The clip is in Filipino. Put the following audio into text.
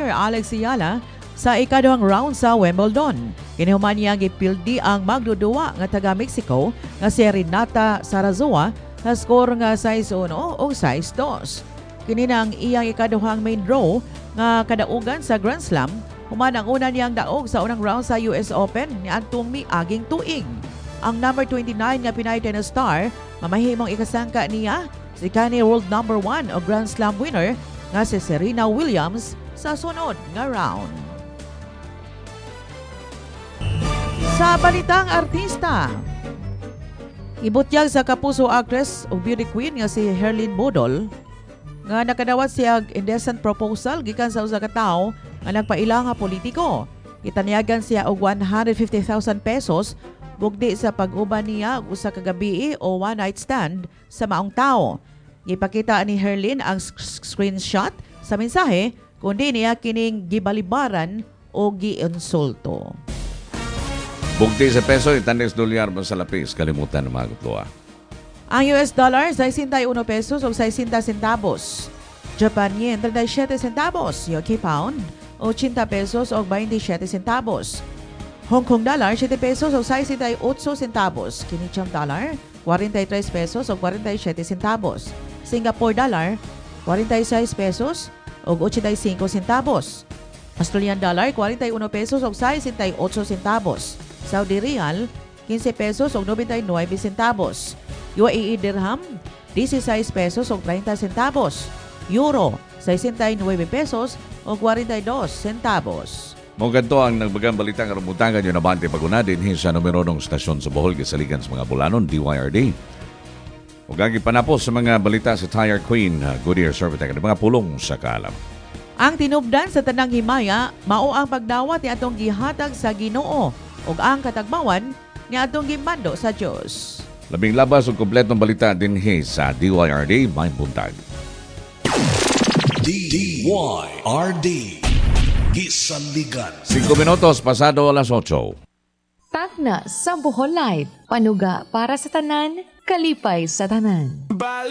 player Alex Ayala sa ikaduhang round sa Wimbledon. Kinihuman niya gipildi ang magduduwa nga taga Mexico nga si Renata Sarazoa sa score nga 6-1 o 6-2. Kini nang iyang ikaduhang main draw nga kadaugan sa Grand Slam. Human ang una niyang daog sa unang round sa US Open ni Antong miaging tuig. Ang number 29 nga Pinay tennis star mamahimong ikasangka niya si kanhi world number 1 o Grand Slam winner nga si Serena Williams sa sunod nga round. Sa balitang artista, ibutyag sa kapuso actress o beauty queen nga si Herlyn Bodol nga nakadawat siya indecent proposal gikan sa usa ka tawo nga nagpaila nga politiko. Kitaniyagan siya og 150,000 pesos bugdi sa pag-uban niya og usa ka gabi o one night stand sa maong tawo. Gipakita ni Herlyn ang screenshot sa mensahe kundi niya kining gibalibaran o giinsulto. Bugti sa peso, $10 sa lapis. Kalimutan ng mga gutloa. Ang US dollar, 61 pesos o 60 centavos. Japan yen, 37 centavos. UK pound, 80 pesos o 27 centavos. Hong Kong dollar, 7 pesos o 68 centavos. Canadian dollar, 43 pesos o 47 centavos. Singapore dollar, 46 pesos o 85 centavos. Australian dollar, 41 pesos o 68 centavos. Saudi Riyal, 15 pesos o 99 centavos. UAE dirham, 16 pesos o 30 centavos. Euro, 69 pesos o 42 centavos. Mga ganito ang nagbagang balitang karambutangan yung nabante paguna din sa numero ng stasyon sa Bohol kasaligan sa mga bulanon, DYRD. Huwag ang ipanapos sa mga balita sa Tire Queen, Goodyear Servitec, at mga pulong sa kaalam. Ang tinubdan sa tanang himaya, mao ang pagdawat ni atong gihatag sa Ginoo ug ang katagbawan ni atong gimando sa Dios. Labing labas o kompletong balita din sa DYRD, may buntag. DYRD Gisaligan 5 minutos pasado alas 8. Tagna sa Bohol Light. Panuga para sa tanan, kalipay sa tanan.